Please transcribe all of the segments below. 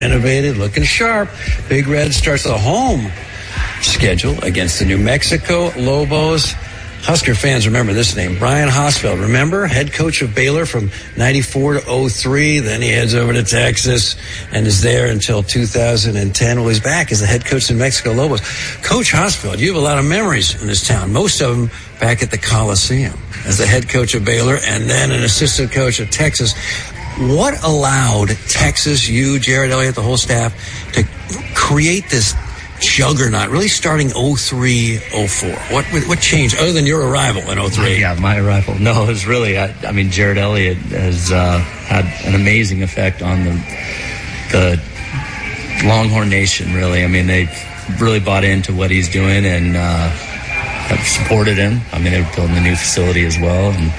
Innovated, looking sharp. Big Red starts the home schedule against the New Mexico Lobos. Husker fans remember this name, Brian Hosfeld. Remember, head coach of Baylor from 94 to 03. Then he heads over to Texas and is there until 2010. Well, he's back as the head coach of New Mexico Lobos. Coach Hosfeld, you have a lot of memories in this town, most of them back at the Coliseum as the head coach of Baylor and then an assistant coach at Texas. What allowed Texas, you, Jared Elliott, the whole staff, to create this juggernaut, really starting 03, 04? What changed, other than your arrival in 03? Yeah, my arrival. No, it was really, I mean, Jared Elliott has had an amazing effect on the Longhorn Nation, really. I mean, they've really bought into what he's doing and have supported him. I mean, they're building a new facility as well. And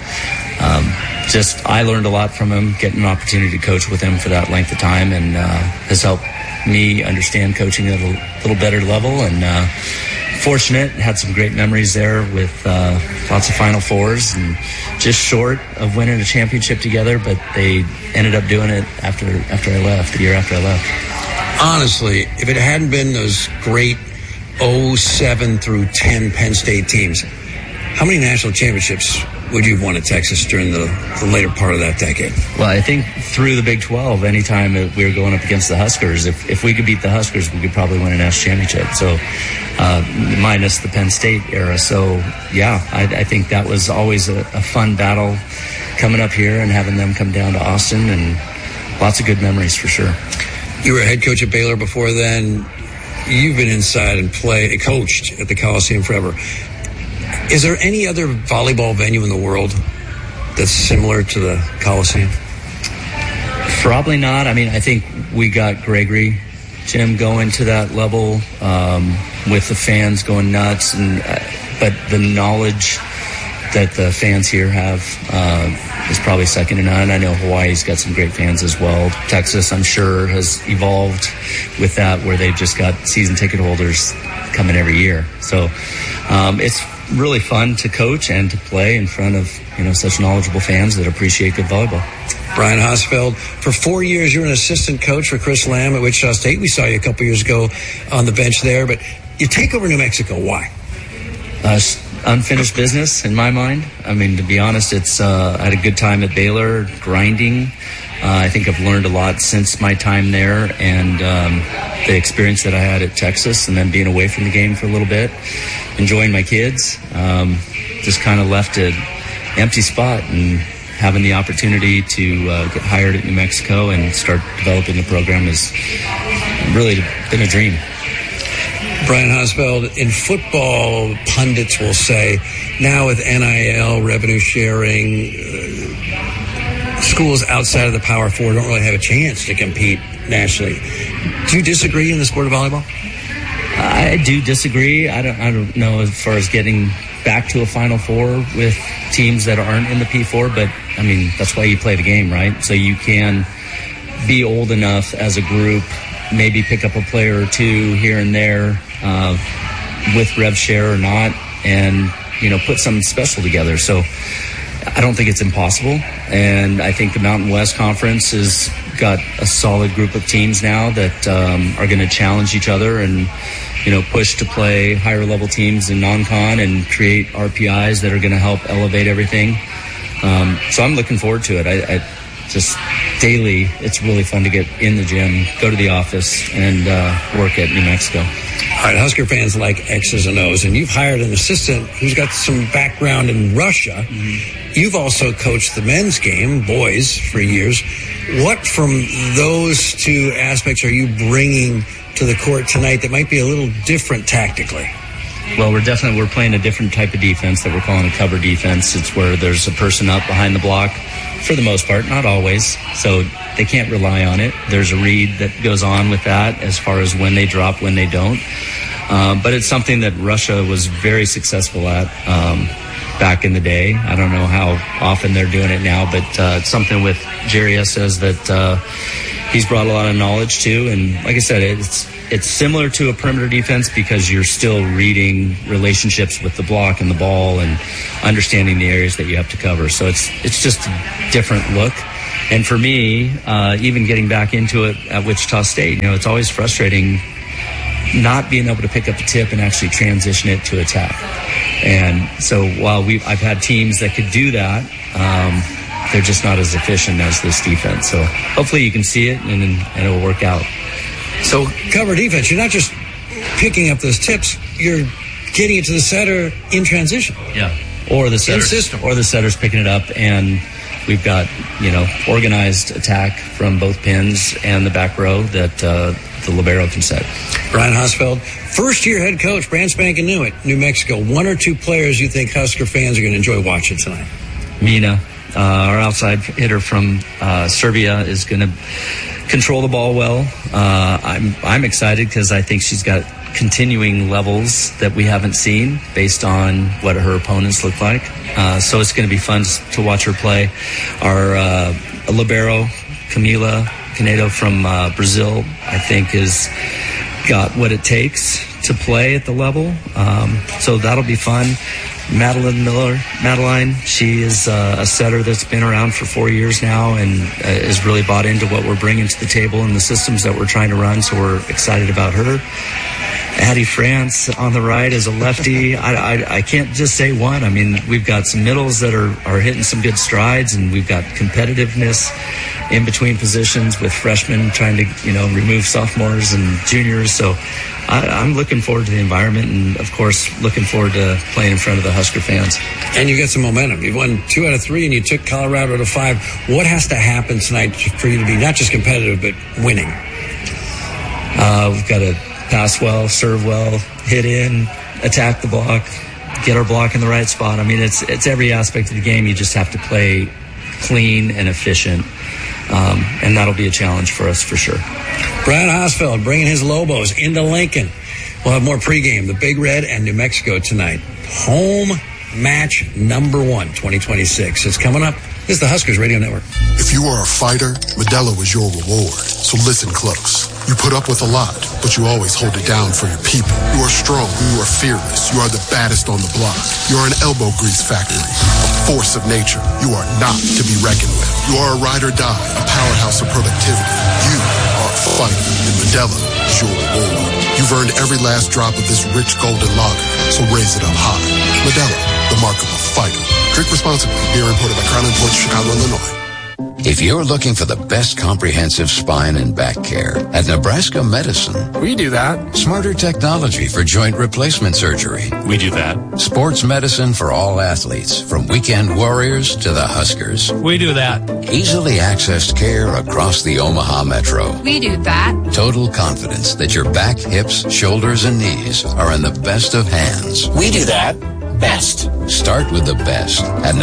I learned a lot from him, getting an opportunity to coach with him for that length of time, and has helped me understand coaching at a little better level. And fortunate, had some great memories there with lots of Final Fours, and just short of winning a championship together, but they ended up doing it after I left, the year after I left. Honestly, if it hadn't been those great 07 through 10 Penn State teams, how many national championships would you have won at Texas during the later part of that decade? Well, I think through the Big 12, anytime we were going up against the Huskers, if we could beat the Huskers, we could probably win a national championship. So, minus the Penn State era. So, yeah, I think that was always a fun battle coming up here and having them come down to Austin, and lots of good memories for sure. You were a head coach at Baylor before then. You've been inside and coached at the Coliseum forever. Is there any other volleyball venue in the world that's similar to the Coliseum? Probably not. I mean, I think we got Gregory, Jim, going to that level with the fans going nuts, but the knowledge that the fans here have is probably second to none. I know Hawaii's got some great fans as well. Texas, I'm sure, has evolved with that, where they've just got season ticket holders coming every year. So it's really fun to coach and to play in front of such knowledgeable fans that appreciate good volleyball. Brian Hosfeld, for 4 years you were an assistant coach for Chris Lamb at Wichita State. We saw you a couple years ago on the bench there, but you take over New Mexico. Why? Unfinished business in my mind. I mean, to be honest, I had a good time at Baylor, grinding. I think I've learned a lot since my time there, and the experience that I had at Texas, and then being away from the game for a little bit, enjoying my kids, just kind of left an empty spot, and having the opportunity to get hired at New Mexico and start developing the program has really been a dream. Brian Hosfeld, in football, pundits will say, now with NIL, revenue sharing, schools outside of the Power Four don't really have a chance to compete nationally. Do you disagree in the sport of volleyball? I do disagree. I don't know as far as getting back to a Final Four with teams that aren't in the P4, but I mean, that's why you play the game, right? So you can be old enough as a group, maybe pick up a player or two here and there with rev share or not, and put something special together. So I don't think it's impossible, and I think the Mountain West Conference has got a solid group of teams now that are going to challenge each other and push to play higher level teams in non-con and create RPIs that are going to help elevate everything. So I'm looking forward to it. I just daily, it's really fun to get in the gym, go to the office, and work at New Mexico. All right, Husker fans like X's and O's, and you've hired an assistant who's got some background in Russia. Mm-hmm. You've also coached the men's game, boys, for years. What from those two aspects are you bringing to the court tonight that might be a little different tactically? Well, we're playing a different type of defense that we're calling a cover defense. It's where there's a person up behind the block for the most part, not always. So they can't rely on it. There's a read that goes on with that as far as when they drop, when they don't. But it's something that Russia was very successful at back in the day. I don't know how often they're doing it now, but it's something with Jerry says that he's brought a lot of knowledge to. And like I said, it's similar to a perimeter defense because you're still reading relationships with the block and the ball and understanding the areas that you have to cover. So it's just a different look. And for me, even getting back into it at Wichita State, it's always frustrating not being able to pick up the tip and actually transition it to attack. And so while I've had teams that could do that, they're just not as efficient as this defense. So hopefully you can see it and it'll work out. So cover defense, you're not just picking up those tips, you're getting it to the setter in transition. Yeah. Or the setter's picking it up, and we've got, organized attack from both pins and the back row that the libero can set. Brian Hosfeld, first-year head coach, brand spanking new at New Mexico. One or two players you think Husker fans are going to enjoy watching tonight? Mina, our outside hitter from Serbia, is going to control the ball well. I'm excited because I think she's got continuing levels that we haven't seen based on what her opponents look like. So it's going to be fun to watch her play. Our libero, Camila Canedo from Brazil, I think has got what it takes to play at the level. So that'll be fun. Madeline, she is a setter that's been around for 4 years now and is really bought into what we're bringing to the table and the systems that we're trying to run, so we're excited about her. Addie France on the right is a lefty. I can't just say one. I mean, we've got some middles that are hitting some good strides, and we've got competitiveness in between positions with freshmen trying to, remove sophomores and juniors. So I'm looking forward to the environment and, of course, looking forward to playing in front of the Husker fans. And you got some momentum. You've won 2 out of 3, and you took Colorado to 5. What has to happen tonight for you to be not just competitive but winning? We've got to pass well, serve well, hit in, attack the block, get our block in the right spot. I mean, it's every aspect of the game. You just have to play clean and efficient, and that'll be a challenge for us for sure. Brian Hosfeld bringing his Lobos into Lincoln. We'll have more pregame, the Big Red and New Mexico tonight. Home match number 1, 2026. It's coming up. This is the Huskers Radio Network. If you are a fighter, Modelo is your reward. So listen close. You put up with a lot, but you always hold it down for your people. You are strong. You are fearless. You are the baddest on the block. You are an elbow grease factory, a force of nature. You are not to be reckoned with. You are a ride or die, a powerhouse of productivity. You are a fighter, and Modelo is your reward. You've earned every last drop of this rich golden lager, so raise it up high. Modelo, the mark of a fighter. Drink responsibly. Beer imported by Crown Imports, Chicago, Illinois. If you're looking for the best comprehensive spine and back care, at Nebraska Medicine, we do that. Smarter technology for joint replacement surgery, we do that. Sports medicine for all athletes, from weekend warriors to the Huskers, we do that. Easily accessed care across the Omaha Metro, we do that. Total confidence that your back, hips, shoulders, and knees are in the best of hands, we do that. Best. Start with the best at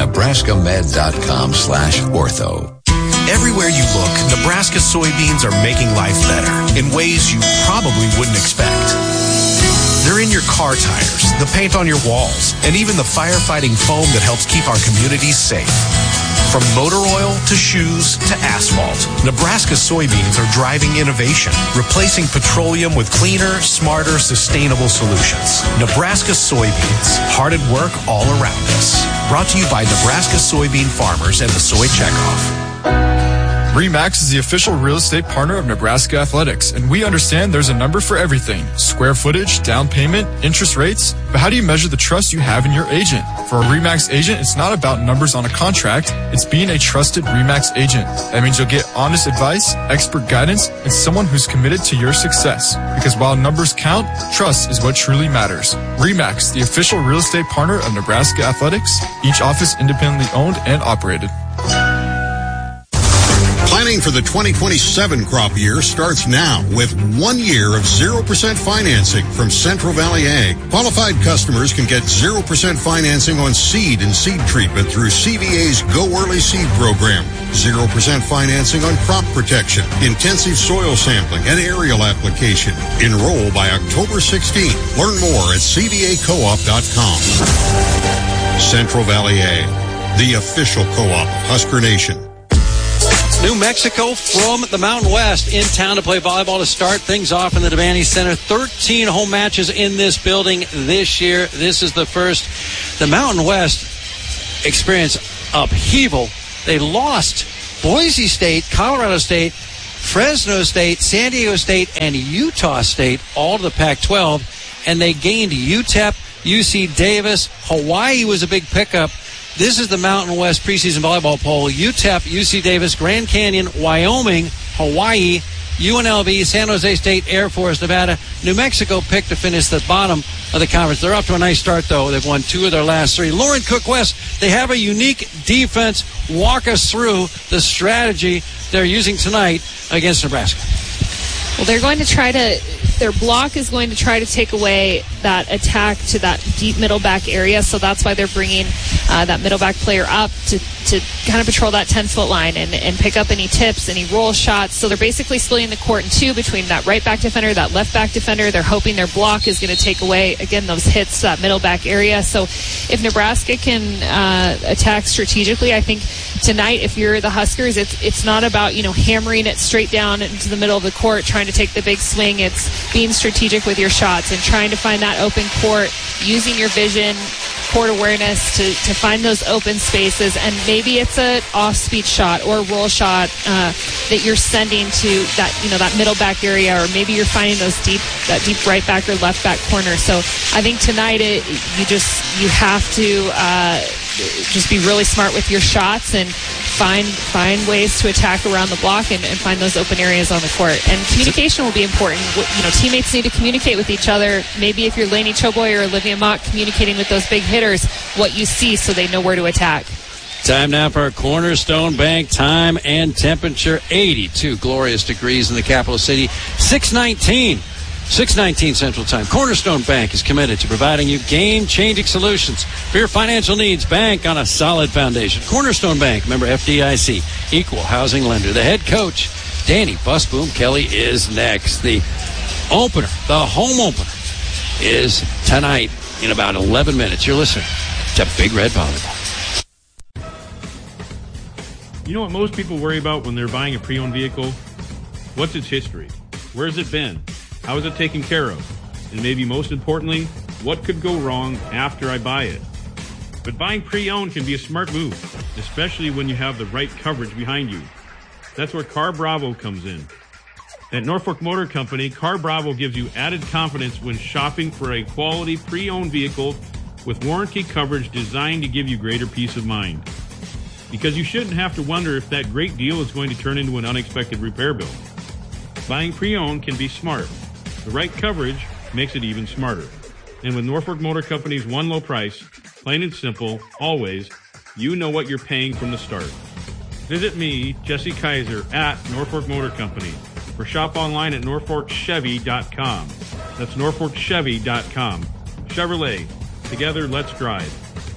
nebraskamed.com/ortho. Everywhere you look, Nebraska soybeans are making life better in ways you probably wouldn't expect. They're in your car tires, the paint on your walls, and even the firefighting foam that helps keep our communities safe. From motor oil to shoes to asphalt, Nebraska soybeans are driving innovation, replacing petroleum with cleaner, smarter, sustainable solutions. Nebraska soybeans, hard at work all around us. Brought to you by Nebraska soybean farmers and the Soy Checkoff. RE/MAX is the official real estate partner of Nebraska Athletics, and we understand there's a number for everything. Square footage, down payment, interest rates. But how do you measure the trust you have in your agent? For a RE/MAX agent, it's not about numbers on a contract. It's being a trusted RE/MAX agent. That means you'll get honest advice, expert guidance, and someone who's committed to your success. Because while numbers count, trust is what truly matters. RE/MAX, the official real estate partner of Nebraska Athletics, each office independently owned and operated. Planning for the 2027 crop year starts now with 1 year of 0% financing from Central Valley Ag. Qualified customers can get 0% financing on seed and seed treatment through CVA's Go Early Seed program. 0% financing on crop protection, intensive soil sampling, and aerial application. Enroll by October 16th. Learn more at cvacoop.com. Central Valley Ag, the official co-op of Husker Nation. New Mexico from the Mountain West in town to play volleyball to start things off in the Devaney Center. 13 home matches in this building this year. This is the first. The Mountain West experienced upheaval. They lost Boise State, Colorado State, Fresno State, San Diego State, and Utah State, all to the Pac-12, and they gained UTEP, UC Davis. Hawaii was a big pickup. This is the Mountain West preseason volleyball poll. UTEP, UC Davis, Grand Canyon, Wyoming, Hawaii, UNLV, San Jose State, Air Force, Nevada, New Mexico picked to finish the bottom of the conference. They're up to a nice start, though. They've won 2 of their last 3. Lauren Cook West, they have a unique defense. Walk us through the strategy they're using tonight against Nebraska. Well, they're going to try to, their block is going to try to take away that attack to that deep middle back area. So that's why they're bringing that middle back player up to kind of patrol that 10-foot line and pick up any tips, any roll shots. So they're basically splitting the court in 2 between that right back defender, that left back defender. They're hoping their block is going to take away, again, those hits, that middle back area. So if Nebraska can attack strategically, I think tonight, if you're the Huskers, it's not about, hammering it straight down into the middle of the court, trying to take the big swing. It's being strategic with your shots and trying to find that open court, using your vision, court awareness to find those open spaces. And maybe it's an off-speed shot or a roll shot that you're sending to that, that middle back area, or maybe you're finding that deep right back or left back corner. So I think tonight you have to just be really smart with your shots and find ways to attack around the block and find those open areas on the court. And communication will be important. Teammates need to communicate with each other. Maybe if you're Lainey Choboy or Olivia Mock, communicating with those big hitters what you see so they know where to attack. Time now for our Cornerstone Bank time and temperature. 82 glorious degrees in the capital city. 6:19 Central Time. Cornerstone Bank is committed to providing you game-changing solutions for your financial needs. Bank on a solid foundation. Cornerstone Bank, member FDIC, equal housing lender. The head coach, Danny Busboom Kelly, is next. The opener, the home opener, is tonight in about 11 minutes. You're listening to Big Red Volleyball. You know what most people worry about when they're buying a pre-owned vehicle? What's its history? Where has it been? How is it taken care of? And maybe most importantly, what could go wrong after I buy it? But buying pre-owned can be a smart move, especially when you have the right coverage behind you. That's where Car Bravo comes in. At Norfolk Motor Company, Car Bravo gives you added confidence when shopping for a quality pre-owned vehicle with warranty coverage designed to give you greater peace of mind. Because you shouldn't have to wonder if that great deal is going to turn into an unexpected repair bill. Buying pre-owned can be smart. The right coverage makes it even smarter. And with Norfolk Motor Company's one low price, plain and simple, always, you know what you're paying from the start. Visit me, Jesse Kaiser, at Norfolk Motor Company, or shop online at NorfolkChevy.com. That's NorfolkChevy.com. Chevrolet. Together, let's drive.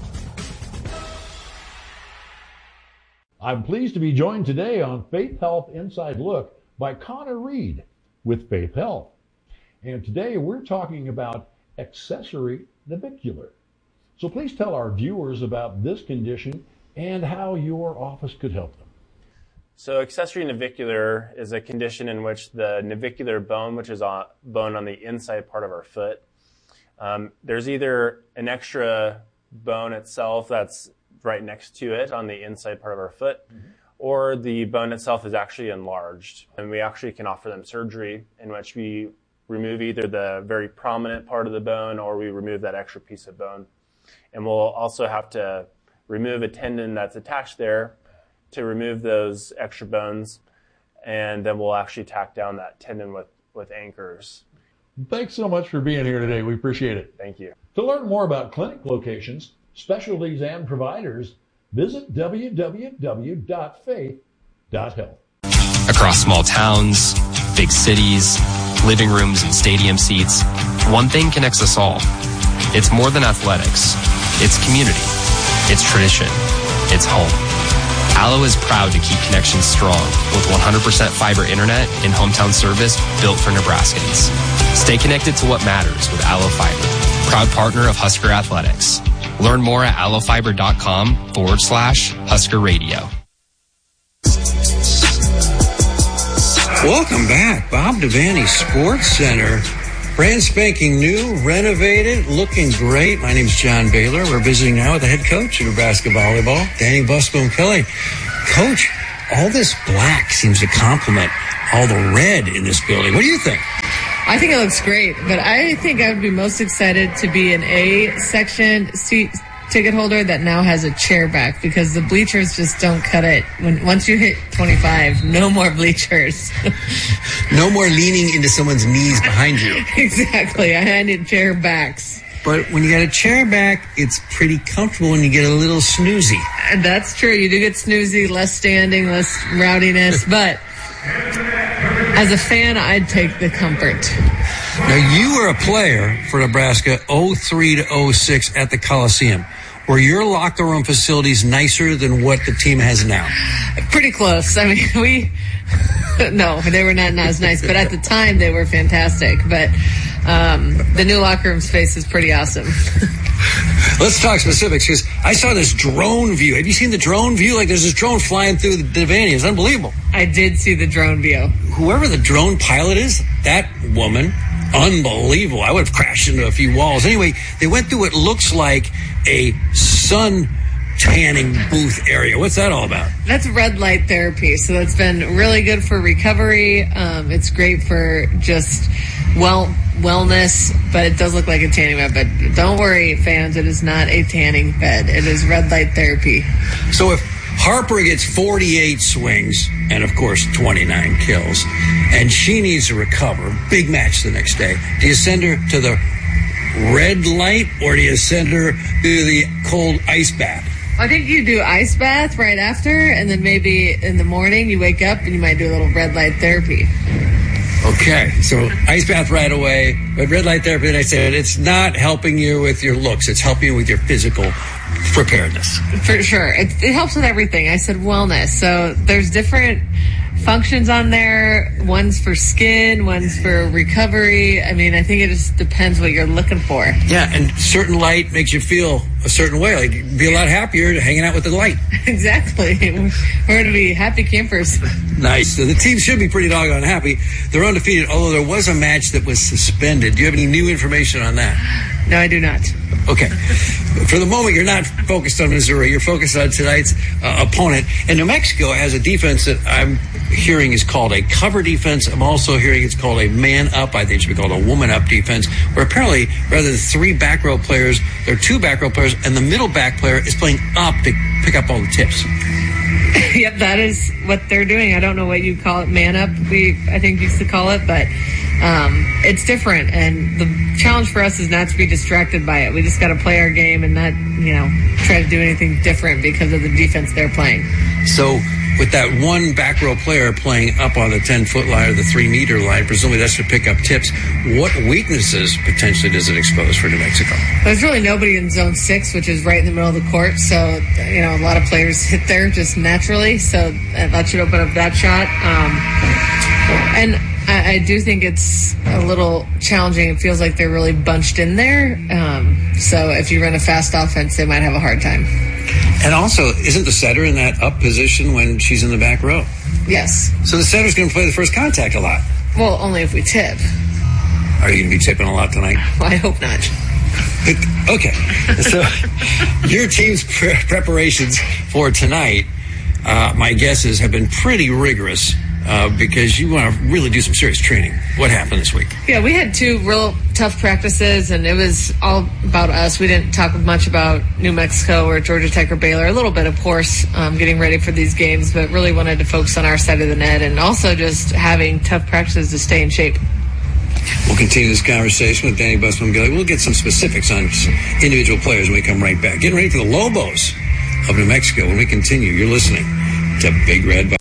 I'm pleased to be joined today on Faith Health Inside Look by Connor Reed with Faith Health. And today we're talking about accessory navicular. So please tell our viewers about this condition and how your office could help them. So accessory navicular is a condition in which the navicular bone, which is a bone on the inside part of our foot, there's either an extra bone itself that's right next to it on the inside part of our foot, or the bone itself is actually enlarged. And we actually can offer them surgery in which we remove either the very prominent part of the bone or we remove that extra piece of bone. And we'll also have to remove a tendon that's attached there to remove those extra bones, and then we'll actually tack down that tendon with anchors. Thanks so much for being here today. We appreciate it. Thank you. To learn more about clinic locations, specialties, and providers, visit www.faith.health. Across small towns, big cities, living rooms, and stadium seats, one thing connects us all. It's more than athletics. It's community. It's tradition. It's home. Allo is proud to keep connections strong with 100% fiber internet and hometown service built for Nebraskans. Stay connected to what matters with Allo Fiber, proud partner of Husker Athletics. Learn more at allofiber.com/Husker Radio. Welcome back. Bob Devaney Sports Center. Brand spanking new, renovated, looking great. My name's John Baylor. We're visiting now with the head coach of Nebraska Volleyball, Danny Busboom Kelly. Coach, all this black seems to complement all the red in this building. What do you think? I think it looks great, but I think I would be most excited to be an A-section seat ticket holder that now has a chair back, because the bleachers just don't cut it. Once you hit 25, no more bleachers. No more leaning into someone's knees behind you. Exactly. I need chair backs. But when you got a chair back, it's pretty comfortable when you get a little snoozy. And that's true. You do get snoozy, less standing, less rowdiness. But as a fan, I'd take the comfort. Now, you were a player for Nebraska 03 to 06 at the Coliseum. Were your locker room facilities nicer than what the team has now? Pretty close. I mean, no, they were not as nice. But at the time, they were fantastic. But the new locker room space is pretty awesome. Let's talk specifics, because I saw this drone view. Have you seen the drone view? Like, there's this drone flying through the Devaney. It's unbelievable. I did see the drone view. Whoever the drone pilot is, that woman, unbelievable. I would have crashed into a few walls. Anyway, they went through what looks like a sun tanning booth area. What's that all about? That's red light therapy. So that's been really good for recovery. It's great for just wellness, but it does look like a tanning bed. But don't worry, fans, it is not a tanning bed. It is red light therapy. So if Harper gets 48 swings and, of course, 29 kills, and she needs to recover, big match the next day, do you send her to the red light, or do you send her to the cold ice bath? I think you do ice bath right after, and then maybe in the morning you wake up and you might do a little red light therapy. Okay, so ice bath right away, but red light therapy, and I said it's not helping you with your looks, it's helping you with your physical preparedness. For sure. It helps with everything. I said wellness. So there's different functions on there. One's for skin, one's for recovery. I mean, I think it just depends what you're looking for. Yeah, and certain light makes you feel a certain way. Like, you'd be a lot happier hanging out with the light. Exactly. We're going to be happy campers. Nice. So the team should be pretty doggone happy. They're undefeated, although there was a match that was suspended. Do you have any new information on that? No, I do not. Okay. For the moment, you're not focused on Missouri. You're focused on tonight's opponent. And New Mexico has a defense that I'm hearing is called a cover defense. I'm also hearing it's called a man-up. I think it should be called a woman-up defense, where apparently rather than 3 back row players, there are 2 back row players, and the middle back player is playing up to pick up all the tips. Yep, that is what they're doing. I don't know what you call it, man-up, I think used to call it, but it's different, and the challenge for us is not to be distracted by it. We just got to play our game and not, try to do anything different because of the defense they're playing. So with that one back row player playing up on the 10-foot line or the 3-meter line, presumably that's to pick up tips. What weaknesses potentially does it expose for New Mexico? There's really nobody in zone 6, which is right in the middle of the court. So, a lot of players hit there just naturally. So that should open up that shot. And I do think it's a little challenging. It feels like they're really bunched in there. So if you run a fast offense, they might have a hard time. And also, isn't the setter in that up position when she's in the back row? Yes. So the setter's going to play the first contact a lot. Well, only if we tip. Are you going to be tipping a lot tonight? Well, I hope not. Okay. So your team's preparations for tonight, my guesses, have been pretty rigorous. Because you want to really do some serious training. What happened this week? Yeah, we had 2 real tough practices, and it was all about us. We didn't talk much about New Mexico or Georgia Tech or Baylor. A little bit, of course, getting ready for these games, but really wanted to focus on our side of the net and also just having tough practices to stay in shape. We'll continue this conversation with Danny Busman-Gillick. We'll get some specifics on individual players when we come right back. Getting ready for the Lobos of New Mexico when we continue. You're listening to Big Red.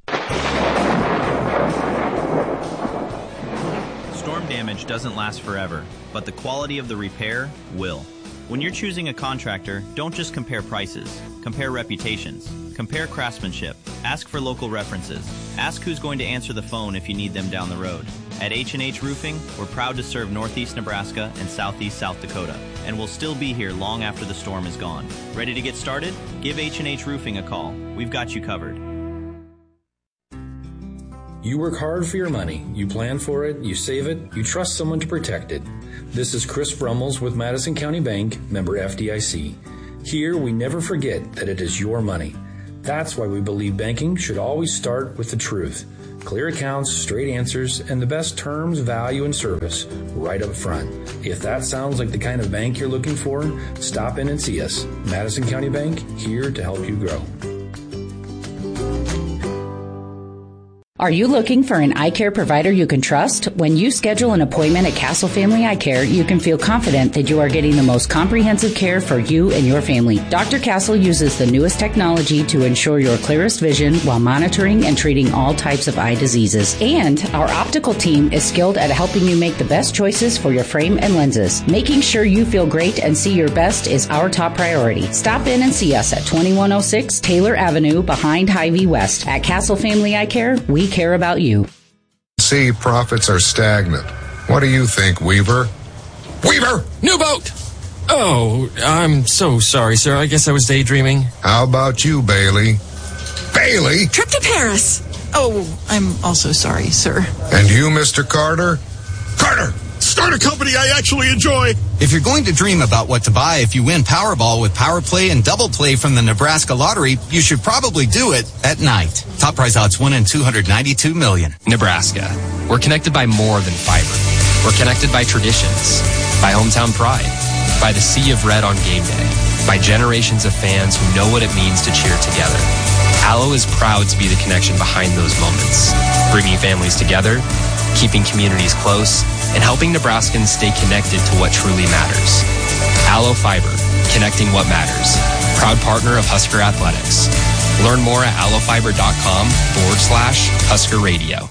Doesn't last forever, but the quality of the repair will. When you're choosing a contractor, don't just compare prices. Compare reputations. Compare craftsmanship. Ask for local references. Ask who's going to answer the phone if you need them down the road. At H&H Roofing, we're proud to serve Northeast Nebraska and Southeast South Dakota, and we'll still be here long after the storm is gone. Ready to get started? Give H&H Roofing a call. We've got you covered. You work hard for your money. You plan for it, you save it, you trust someone to protect it. This is Chris Brummels with Madison County Bank, member FDIC. Here, we never forget that it is your money. That's why we believe banking should always start with the truth. Clear accounts, straight answers, and the best terms, value, and service right up front. If that sounds like the kind of bank you're looking for, stop in and see us. Madison County Bank, here to help you grow. Are you looking for an eye care provider you can trust? When you schedule an appointment at Castle Family Eye Care, you can feel confident that you are getting the most comprehensive care for you and your family. Dr. Castle uses the newest technology to ensure your clearest vision while monitoring and treating all types of eye diseases. And our optical team is skilled at helping you make the best choices for your frame and lenses. Making sure you feel great and see your best is our top priority. Stop in and see us at 2106 Taylor Avenue behind Hy-Vee West. At Castle Family Eye Care, we care about you. See, profits are stagnant. What do you think, Weaver? Weaver! New boat! Oh, I'm so sorry, sir. I guess I was daydreaming. How about you, Bailey? Bailey? Trip to Paris. Oh, I'm also sorry, sir. And you, Mr. Carter? Carter! Start a company I actually enjoy. If you're going to dream about what to buy if you win Powerball with Power Play and Double Play from the Nebraska Lottery, you should probably do it at night. Top prize odds 1 in 292 million. Nebraska. We're connected by more than fiber. We're connected by traditions, by hometown pride, by the sea of red on game day, by generations of fans who know what it means to cheer together. Allo is proud to be the connection behind those moments, bringing families together, keeping communities close, and helping Nebraskans stay connected to what truly matters. Allo Fiber, connecting what matters. Proud partner of Husker Athletics. Learn more at allofiber.com/Husker Radio.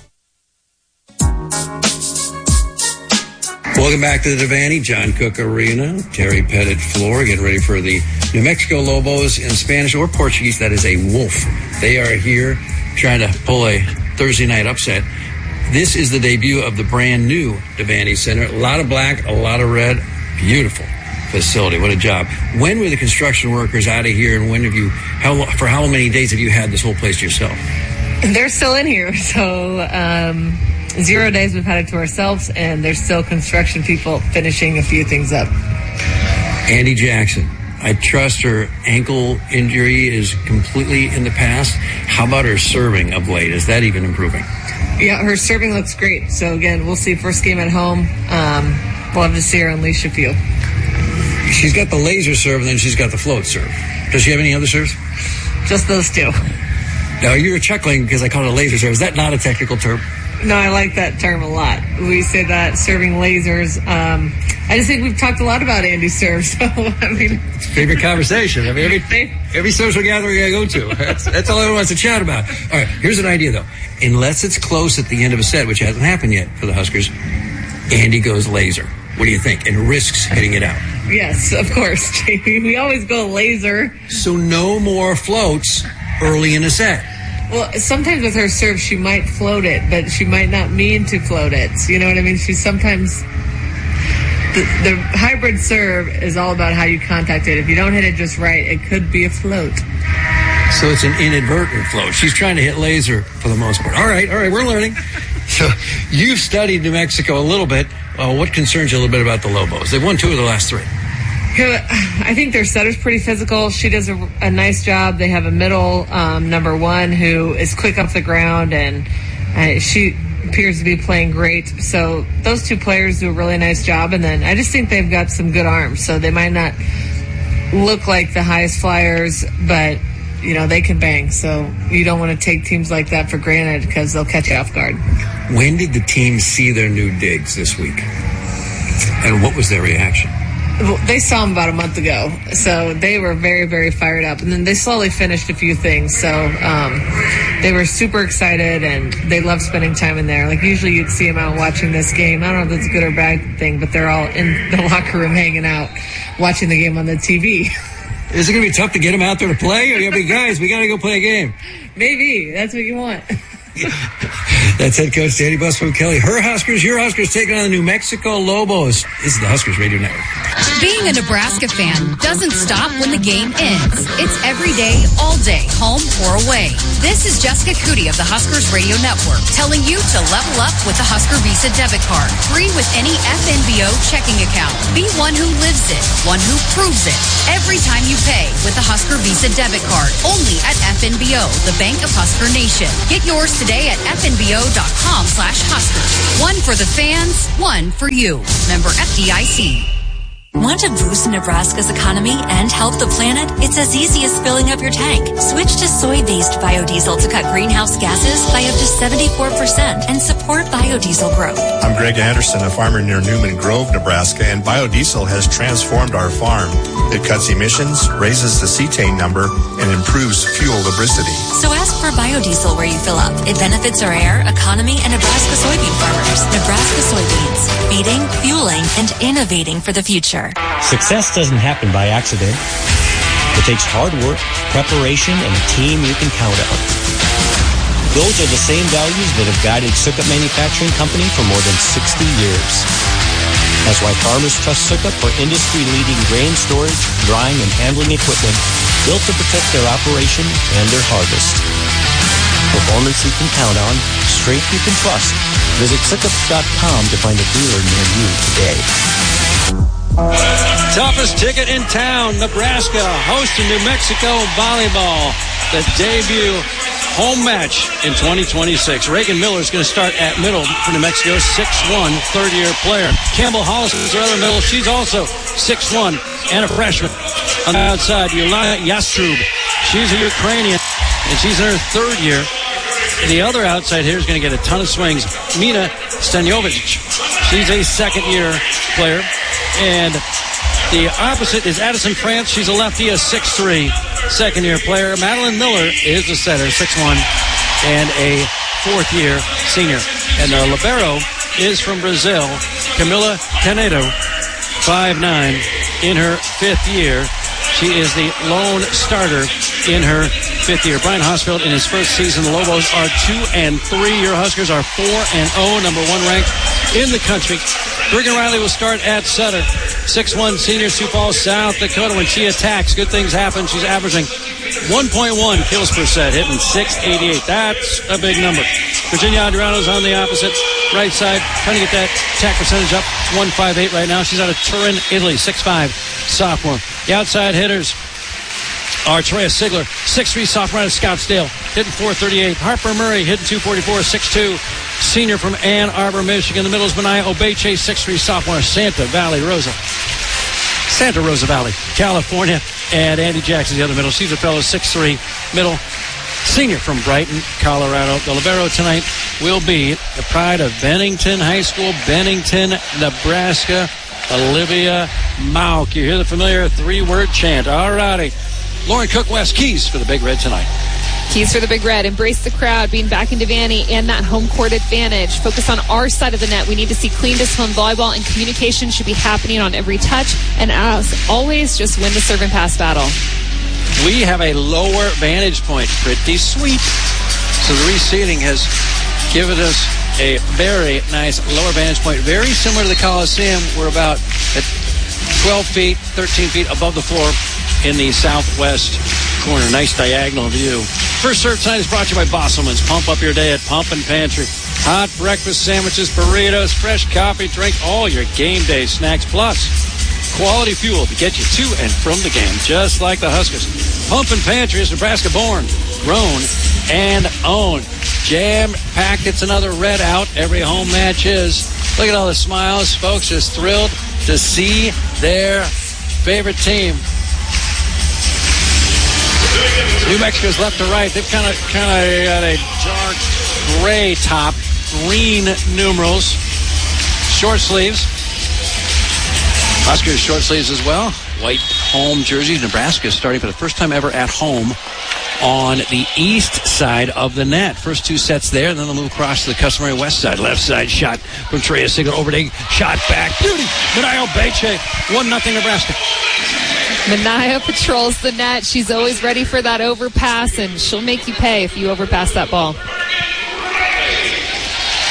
Welcome back to the Devaney, John Cook Arena, Terry Pettit floor, getting ready for the New Mexico Lobos in Spanish or Portuguese. That is a wolf. They are here trying to pull a Thursday night upset. This is the debut of the brand new Devaney Center. A lot of black, a lot of red. Beautiful facility. What a job. When were the construction workers out of here, and when have you, for how many days have you had this whole place to yourself? They're still in here. So 0 days we've had it to ourselves, and there's still construction people finishing a few things up. Andy Jackson. I trust her ankle injury is completely in the past. How about her serving of late? Is that even improving? Yeah, her serving looks great. So, again, we'll see first game at home. We'll have to see her unleash a few. She's got the laser serve, and then she's got the float serve. Does she have any other serves? Just those two. Now, you're chuckling because I call it a laser serve. Is that not a technical term? No, I like that term a lot. We say that, serving lasers. I just think we've talked a lot about Andy's serve. So, I mean, it's a favorite conversation. I mean, every social gathering I go to, that's all everyone wants to chat about. All right, here's an idea, though. Unless it's close at the end of a set, which hasn't happened yet for the Huskers, Andy goes laser. What do you think? And risks hitting it out. Yes, of course. We always go laser. So no more floats early in a set. Well, sometimes with her serve, she might float it, but she might not mean to float it. You know what I mean? She's sometimes... The hybrid serve is all about how you contact it. If you don't hit it just right, it could be a float. So it's an inadvertent float. She's trying to hit laser for the most part. All right, we're learning. So you've studied New Mexico a little bit. What concerns you a little bit about the Lobos? They've won 2 of the last 3. I think their setter's pretty physical. She does a nice job. They have a middle number 1 who is quick off the ground, and she appears to be playing great. So those 2 players do a really nice job, and then I just think they've got some good arms. So they might not look like the highest flyers, but you know, they can bang. So you don't want to take teams like that for granted because they'll catch you off guard. When did the team see their new digs this week? And what was their reaction? Well, they saw them about a month ago, so they were very, very fired up. And then they slowly finished a few things, so they were super excited, and they love spending time in there. Like, usually you'd see them out watching this game. I don't know if it's a good or bad thing, but they're all in the locker room hanging out, watching the game on the TV. Is it going to be tough to get them out there to play? Or you be, guys, we got to go play a game? Maybe. That's what you want. That's head coach Danny Busman Kelly. Her Huskers, your Huskers, taking on the New Mexico Lobos. This is the Huskers Radio Network. Being a Nebraska fan doesn't stop when the game ends. It's every day, all day, home or away. This is Jessica Cootie of the Huskers Radio Network telling you to level up with the Husker Visa debit card. Free with any FNBO checking account. Be one who lives it, one who proves it. Every time you pay with the Husker Visa debit card. Only at FNBO, the Bank of Husker Nation. Get yours today at fnbo.com/Huskers. One for the fans, one for you. Member FDIC. Want to boost Nebraska's economy and help the planet? It's as easy as filling up your tank. Switch to soy-based biodiesel to cut greenhouse gases by up to 74% and support biodiesel growth. I'm Greg Anderson, a farmer near Newman Grove, Nebraska, and biodiesel has transformed our farm. It cuts emissions, raises the cetane number, and improves fuel lubricity. So ask for biodiesel where you fill up. It benefits our air, economy, and Nebraska soybean farmers. Nebraska soybeans, feeding, fueling, and innovating for the future. Success doesn't happen by accident. It takes hard work, preparation, and a team you can count on. Those are the same values that have guided Sukup Manufacturing Company for more than 60 years. That's why farmers trust Sukup for industry-leading grain storage, drying, and handling equipment built to protect their operation and their harvest. Performance you can count on, strength you can trust. Visit Sukup.com to find a dealer near you today. Toughest ticket in town, Nebraska hosting New Mexico volleyball. The debut home match in 2026. Reagan Miller is going to start at middle for New Mexico, 6'1", third-year player. Campbell Hollis is their other middle. She's also 6'1", and a freshman. On the outside, Yelena Yastrub. She's a Ukrainian, and she's in her third year. The other outside here is going to get a ton of swings. Mina Stanjovic. She's a second-year player. And the opposite is Addison France. She's a lefty, a 6'3", second-year player. Madeline Miller is the setter, 6'1", and a fourth-year senior. And the libero is from Brazil, Camila Canedo, 5'9", in her fifth year. She is the lone starter in her fifth year. Brian Hosfeld in his first season. The Lobos are 2-3. Your Huskers are 4-0, number one ranked in the country. Brigham Riley will start at setter. 6'1", senior, Sioux Falls, South Dakota. When she attacks, good things happen. She's averaging 1.1 kills per set, hitting .688. That's a big number. Virginia Adriano's on the opposite right side, trying to get that attack percentage up. 158 right now. She's out of Turin, Italy, 6'5", sophomore. The outside hitters are Treya Sigler, 6'3", sophomore out of Scottsdale, hitting .438. Harper Murray, hitting .244, 6'2", senior from Ann Arbor, Michigan. The middle is Benaya Obeche, 6'3", sophomore, Santa Rosa Valley, California. And Andy Jackson, the other middle. She's a fellow, 6'3", middle, senior from Brighton, Colorado. The libero tonight will be the pride of Bennington High School, Bennington, Nebraska, Olivia Mauk. You hear the familiar three-word chant. All righty. Lauren Cook, West Keys for the Big Red tonight. Keys for the Big Red. Embrace the crowd, being back in Devaney and that home court advantage. Focus on our side of the net. We need to see clean, disciplined volleyball, and communication should be happening on every touch. And as always, just win the serve and pass battle. We have a lower vantage point. Pretty sweet. So the reseeding has given us a very nice lower vantage point. Very similar to the Coliseum. We're about at 12 feet, 13 feet above the floor in the southwest corner. Nice diagonal view. First Serve tonight is brought to you by Bosselman's. Pump up your day at Pump and Pantry. Hot breakfast sandwiches, burritos, fresh coffee, drink, all your game day snacks, plus quality fuel to get you to and from the game, just like the Huskers. Pump and Pantry is Nebraska born, grown, and owned. Jam-packed. It's another red out. Every home match is. Look at all the smiles. Folks just thrilled to see their favorite team. New Mexico's left to right. They've kind of got a dark gray top, green numerals, short sleeves. Huskers short sleeves as well. White home jerseys. Nebraska is starting for the first time ever at home on the east side of the net. First two sets there, and then they'll move across to the customary west side. Left side shot from Treya Sigler. Overdig shot back. Beauty. Benaya Obeche. 1-0 Nebraska. Benaya patrols the net. She's always ready for that overpass, and she'll make you pay if you overpass that ball.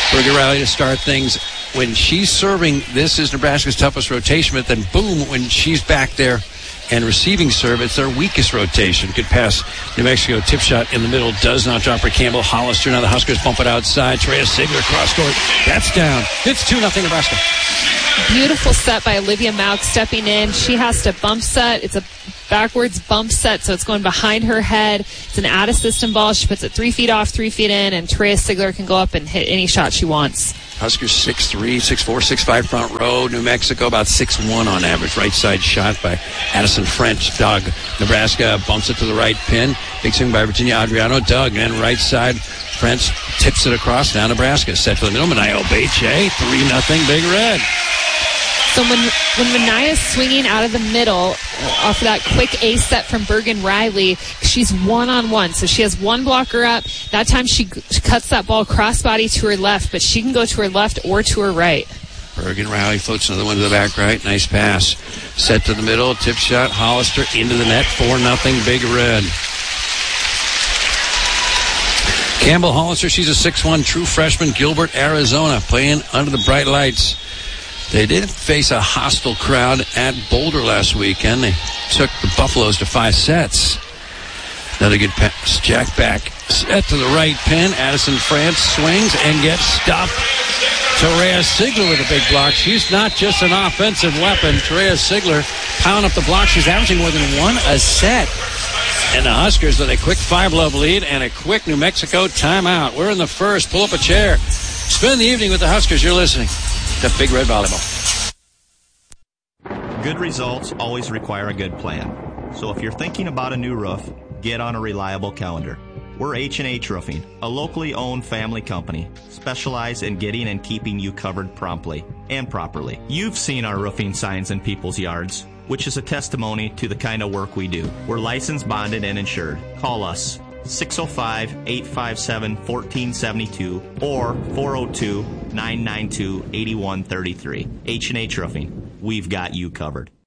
Bergen Riley to start things. When she's serving, this is Nebraska's toughest rotation, but then boom, when she's back there and receiving serve, it's their weakest rotation. Good pass. New Mexico tip shot in the middle. Does not drop for Campbell. Hollister. Now the Huskers bump it outside. Terea Sigler cross court. That's down. It's 2-0 Nebraska. Beautiful set by Olivia Mauk stepping in. She has to bump set. It's a backwards bump set, so it's going behind her head. It's an out-of-system ball. She puts it 3 feet off, 3 feet in, and Terea Sigler can go up and hit any shot she wants. Huskers 6'3", 6'4", 6'5", front row. New Mexico about 6'1" on average. Right side shot by Addison French. Doug, Nebraska bumps it to the right pin. Big swing by Virginia Adriano. Doug, and right side. French tips it across. Now Nebraska set for the middle. Manayo Beche, 3-0 Big Red. So when Manaya's swinging out of the middle off of that quick ace set from Bergen Riley, she's one-on-one. So she has one blocker up. That time she cuts that ball crossbody to her left, but she can go to her left or to her right. Bergen Riley floats another one to the back right. Nice pass. Set to the middle. Tip shot. Hollister into the net. 4-0 Big Red. Campbell Hollister, she's a 6'1", true freshman. Gilbert, Arizona, playing under the bright lights. They did face a hostile crowd at Boulder last weekend. They took the Buffaloes to 5 sets. Another good pass. Jack back. Set to the right pin. Addison France swings and gets stopped. Terea Sigler with a big block. She's not just an offensive weapon. Terea Sigler pounding up the block. She's averaging more than 1 a set. And the Huskers with a quick 5-love lead and a quick New Mexico timeout. We're in the first. Pull up a chair. Spend the evening with the Huskers. You're listening to Big Red Volleyball. Good results always require a good plan. So if you're thinking about a new roof, get on a reliable calendar. We're H&H Roofing, a locally owned family company, specialized in getting and keeping you covered promptly and properly. You've seen our roofing signs in people's yards, which is a testimony to the kind of work we do. We're licensed, bonded, and insured. Call us 605-857-1472 or 402-992-8133. H&H Roofing. We've got you covered.